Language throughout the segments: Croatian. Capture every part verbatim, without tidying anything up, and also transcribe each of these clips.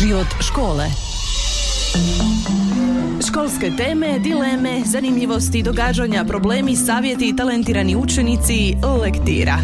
Život škole. Školske teme, dileme, zanimljivosti, događanja, problemi, savjeti i talentirani učenici Lektira.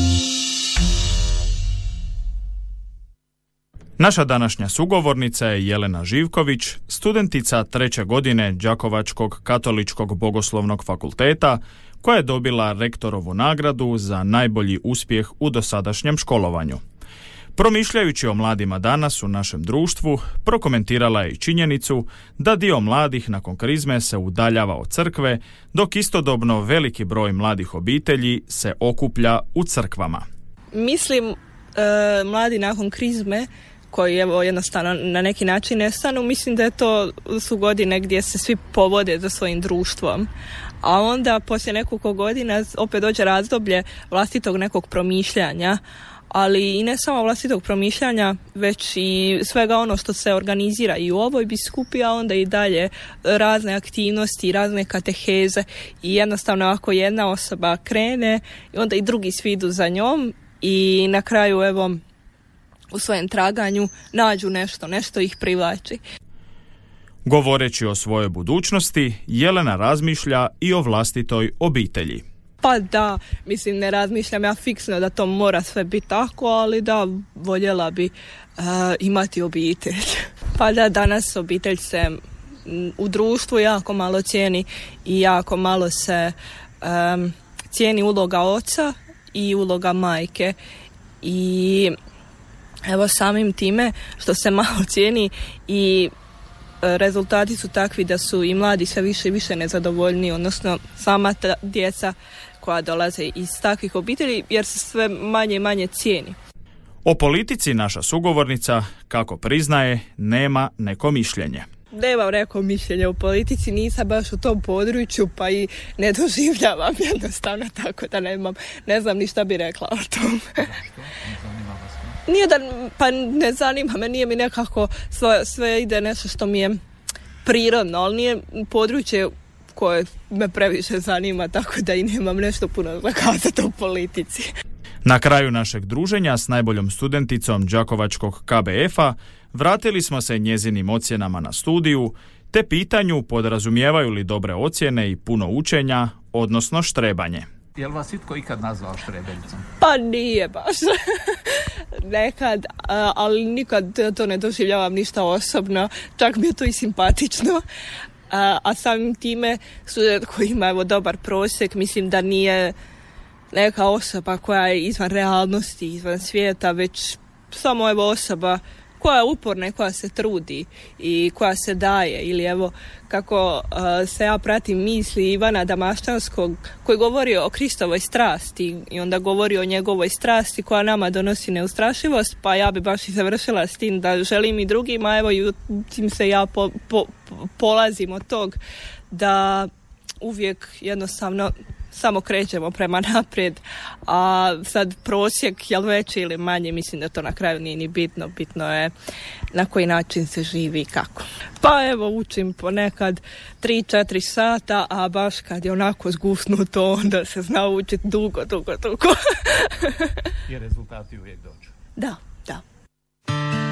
Naša današnja sugovornica je Jelena Živković, studentica treće godine Đakovačkog katoličkog bogoslovnog fakulteta, koja je dobila rektorovu nagradu za najbolji uspjeh u dosadašnjem školovanju. Promišljajući o mladima danas u našem društvu, prokomentirala je i činjenicu da dio mladih nakon krizme se udaljava od crkve, dok istodobno veliki broj mladih obitelji se okuplja u crkvama. Mislim, e, mladi nakon krizme, koji evo jednostavno na neki način nestanu, mislim da je to su godine gdje se svi povode za svojim društvom. A onda poslije nekoliko godina opet dođe razdoblje vlastitog nekog promišljanja, ali i ne samo vlastitog promišljanja, već i svega ono što se organizira i u ovoj biskupi, a onda i dalje razne aktivnosti, razne kateheze i jednostavno ako jedna osoba krene, onda i drugi svi idu za njom i na kraju evo u svojem traganju nađu nešto, nešto ih privlači. Govoreći o svojoj budućnosti, Jelena razmišlja i o vlastitoj obitelji. Pa da, mislim ne razmišljam ja fiksno da to mora sve biti tako, ali da, voljela bi uh, imati obitelj. Pa da, danas obitelj se m, u društvu jako malo cijeni i jako malo se um, cijeni uloga oca i uloga majke. I evo samim time što se malo cijeni i rezultati su takvi da su i mladi sve više i više nezadovoljni, odnosno sama ta djeca koja dolaze iz takvih obitelji, jer se sve manje i manje cijeni. O politici naša sugovornica, kako priznaje, nema neko mišljenje. Nemam neko mišljenje o politici, nisam baš u tom području, pa i ne doživljavam jednostavno, tako da nemam, ne znam ni šta bi rekla o tom. Nije da, pa ne zanima me, nije mi nekako sve, sve ide nešto što mi je prirodno, ali nije područje koje me previše zanima, tako da i nemam nešto puno zakazati o politici. Na kraju našeg druženja s najboljom studenticom Đakovačkog K B F-a vratili smo se njezinim ocjenama na studiju, te pitanju podrazumijevaju li dobre ocjene i puno učenja, odnosno štrebanje. Je li vas itko ikad nazvao štrebeljicom? Pa nije baš. Nekad, ali nikad to ne doživljavam ništa osobno. Čak mi je to i simpatično. A, a samim time student koji ima evo dobar prosjek, mislim da nije neka osoba koja je izvan realnosti, izvan svijeta, već samo evo osoba koja je uporna i koja se trudi i koja se daje. Ili evo kako uh, se ja pratim misli Ivana Damaštanskog koji govori o Kristovoj strasti i onda govori o njegovoj strasti koja nama donosi neustrašivost, pa ja bi baš i završila s tim da želim i drugima, evo i tim se ja po, po, polazim od tog da uvijek jednostavno samo krećemo prema naprijed, a sad prosjek je li veći ili manji, mislim da to na kraju nije ni bitno, bitno je na koji način se živi i kako. Pa evo učim ponekad tri četiri sata, a baš kad je onako zgusnuto onda se zna učiti dugo, dugo, dugo. I rezultati uvijek dođu. Da.